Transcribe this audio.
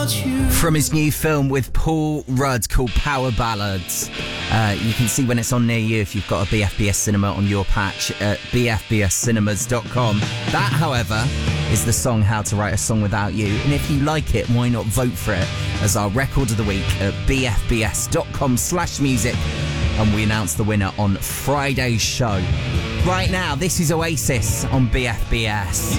From his new film with Paul Rudd called Power Ballads. You can see when it's on near you if you've got a BFBS cinema on your patch at bfbscinemas.com. That, however, is the song How to Write a Song Without You. And if you like it, why not vote for it as our record of the week at bfbs.com/music. And we announce the winner on Friday's show. Right now, this is Oasis on BFBS.